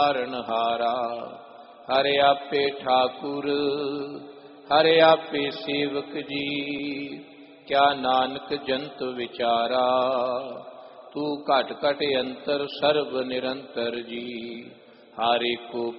ਹਾਰਾ। ਹਰਿ ਆਪੇ ਠਾਕੁਰ ਹਰਿ ਆਪੇ ਸੇਵਕ ਜੀ, ਕਿਆ ਨਾਨਕ ਜੰਤ ਵਿਚਾਰਾ। ਤੂੰ ਘਟ ਘਟ ਅੰਤਰ ਸਰਬ ਨਿਰੰਤਰ ਜੀ, ਹਰ ਏਕੋ